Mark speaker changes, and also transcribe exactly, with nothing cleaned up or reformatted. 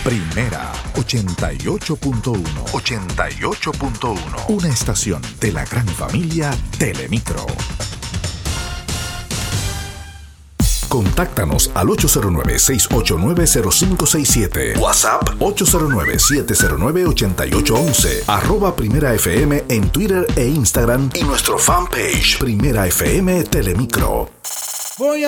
Speaker 1: Primera ochenta y ocho punto uno. ochenta y ocho punto uno. Una estación de la gran familia Telemicro. Contáctanos al ocho cero nueve, seis ocho nueve, cero cinco seis siete. WhatsApp ocho cero nueve, siete cero nueve, ocho ocho uno uno. Arroba Primera F M en Twitter e Instagram y nuestro fanpage Primera F M Telemicro.
Speaker 2: Voy a